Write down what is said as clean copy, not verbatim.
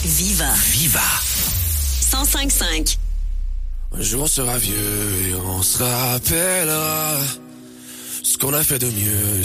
Viva. Viva. 105.5. Un jour on sera vieux et on se rappellera ce qu'on a fait de mieux.